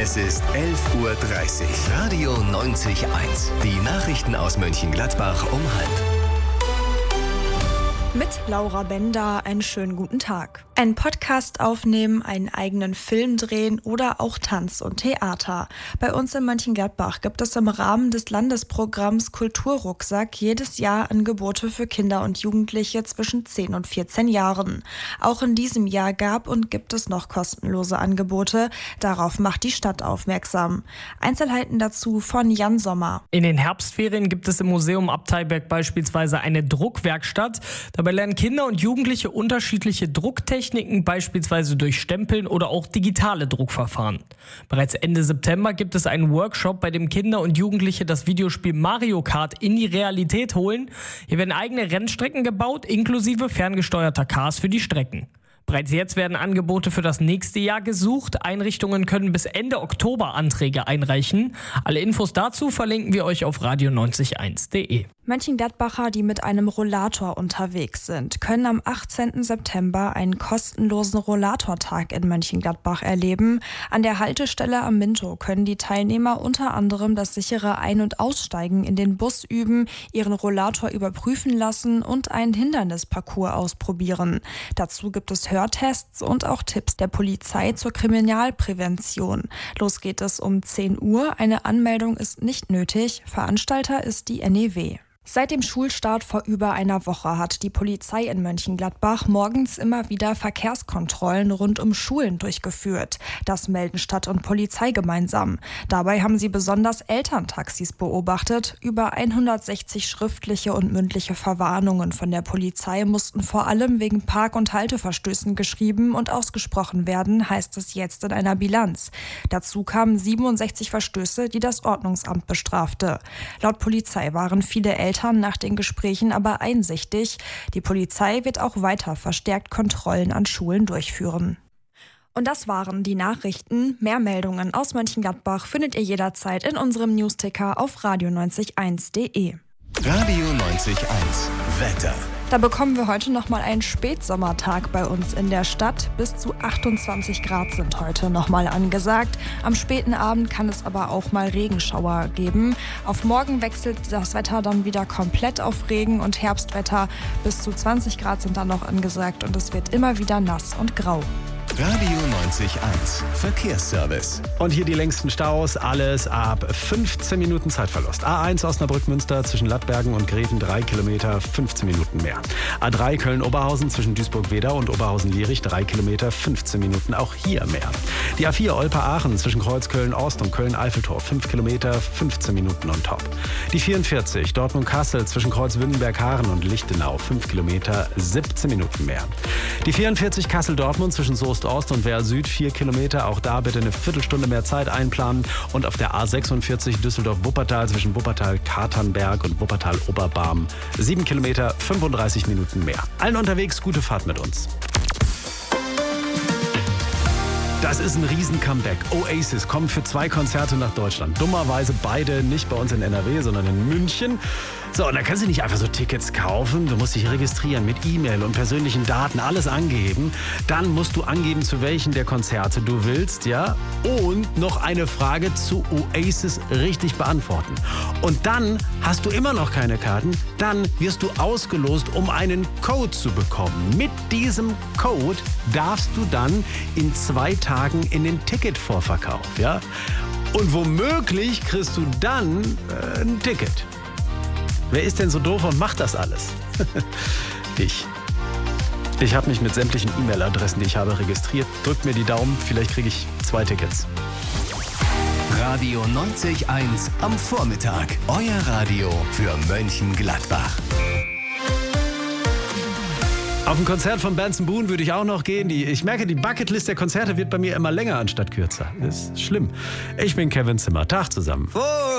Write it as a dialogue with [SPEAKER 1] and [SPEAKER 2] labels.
[SPEAKER 1] Es ist 11:30 Uhr. Radio 90.1. Die Nachrichten aus Mönchengladbach um 12:30.
[SPEAKER 2] Mit Laura Bender einen schönen guten Tag. Einen Podcast aufnehmen, einen eigenen Film drehen oder auch Tanz und Theater. Bei uns in Mönchengladbach gibt es im Rahmen des Landesprogramms Kulturrucksack jedes Jahr Angebote für Kinder und Jugendliche zwischen 10 und 14 Jahren. Auch in diesem Jahr gab und gibt es noch kostenlose Angebote. Darauf macht die Stadt aufmerksam. Einzelheiten dazu von Jan Sommer.
[SPEAKER 3] In den Herbstferien gibt es im Museum Abteiberg beispielsweise eine Druckwerkstatt. Dabei lernen Kinder und Jugendliche unterschiedliche Drucktechniken, beispielsweise durch Stempeln oder auch digitale Druckverfahren. Bereits Ende September gibt es einen Workshop, bei dem Kinder und Jugendliche das Videospiel Mario Kart in die Realität holen. Hier werden eigene Rennstrecken gebaut, inklusive ferngesteuerter Cars für die Strecken. Bereits jetzt werden Angebote für das nächste Jahr gesucht. Einrichtungen können bis Ende Oktober Anträge einreichen. Alle Infos dazu verlinken wir euch auf radio901.de.
[SPEAKER 2] Mönchengladbacher, die mit einem Rollator unterwegs sind, können am 18. September einen kostenlosen Rollatortag in Mönchengladbach erleben. An der Haltestelle am Minto können die Teilnehmer unter anderem das sichere Ein- und Aussteigen in den Bus üben, ihren Rollator überprüfen lassen und einen Hindernisparcours ausprobieren. Dazu gibt es Hörtests und auch Tipps der Polizei zur Kriminalprävention. Los geht es um 10 Uhr. Eine Anmeldung ist nicht nötig. Veranstalter ist die NEW. Seit dem Schulstart vor über einer Woche hat die Polizei in Mönchengladbach morgens immer wieder Verkehrskontrollen rund um Schulen durchgeführt. Das melden Stadt und Polizei gemeinsam. Dabei haben sie besonders Elterntaxis beobachtet. Über 160 schriftliche und mündliche Verwarnungen von der Polizei mussten vor allem wegen Park- und Halteverstößen geschrieben und ausgesprochen werden, heißt es jetzt in einer Bilanz. Dazu kamen 67 Verstöße, die das Ordnungsamt bestrafte. Laut Polizei waren viele Eltern nach den Gesprächen aber einsichtig. Die Polizei wird auch weiter verstärkt Kontrollen an Schulen durchführen. Und das waren die Nachrichten. Mehr Meldungen aus Mönchengladbach findet ihr jederzeit in unserem Newsticker auf radio901.de.
[SPEAKER 1] Radio 90.1. Wetter.
[SPEAKER 2] Da bekommen wir heute nochmal einen Spätsommertag bei uns in der Stadt. Bis zu 28 Grad sind heute nochmal angesagt. Am späten Abend kann es aber auch mal Regenschauer geben. Auf morgen wechselt das Wetter dann wieder komplett auf Regen und Herbstwetter. Bis zu 20 Grad sind dann noch angesagt und es wird immer wieder nass und grau.
[SPEAKER 1] Radio 90.1. Verkehrsservice.
[SPEAKER 4] Und hier die längsten Staus, alles ab 15 Minuten Zeitverlust. A1 Osnabrück-Münster zwischen Lattbergen und Greven 3 Kilometer, 15 Minuten mehr. A3 Köln-Oberhausen zwischen Duisburg-Wedau und Oberhausen-Lierich 3 Kilometer, 15 Minuten, auch hier mehr. Die A4 Olpe-Aachen zwischen Kreuzköln-Ost und Köln-Eiffeltor 5 Kilometer, 15 Minuten on top. Die 44 Dortmund-Kassel zwischen Kreuz-Wünnenberg-Haaren und Lichtenau 5 Kilometer, 17 Minuten mehr. Die 44 Kassel-Dortmund zwischen Soest Ost und Werl Süd 4 Kilometer, auch da bitte eine Viertelstunde mehr Zeit einplanen. Und auf der A46 Düsseldorf-Wuppertal zwischen Wuppertal-Katernberg und Wuppertal-Oberbarm 7 Kilometer, 35 Minuten mehr. Allen unterwegs gute Fahrt mit uns. Das ist ein Riesen-Comeback. Oasis kommt für 2 Konzerte nach Deutschland. Dummerweise beide nicht bei uns in NRW, sondern in München. So, und da kannst du nicht einfach so Tickets kaufen. Du musst dich registrieren mit E-Mail und persönlichen Daten, alles angeben. Dann musst du angeben, zu welchen der Konzerte du willst, ja? Und noch eine Frage zu Oasis richtig beantworten. Und dann hast du immer noch keine Karten. Dann wirst du ausgelost, um einen Code zu bekommen. Mit diesem Code darfst du dann in 2 Tagen in den Ticketvorverkauf, ja? Und womöglich kriegst du dann ein Ticket. Wer ist denn so doof und macht das alles? Ich habe mich mit sämtlichen E-Mail-Adressen, die ich habe, registriert. Drückt mir die Daumen, vielleicht kriege ich 2 Tickets.
[SPEAKER 1] Radio 90.1 am Vormittag. Euer Radio für Mönchengladbach.
[SPEAKER 4] Auf ein Konzert von Benson Boone würde ich auch noch gehen. Ich merke, die Bucketlist der Konzerte wird bei mir immer länger anstatt kürzer. Das ist schlimm. Ich bin Kevin Zimmer. Tag zusammen.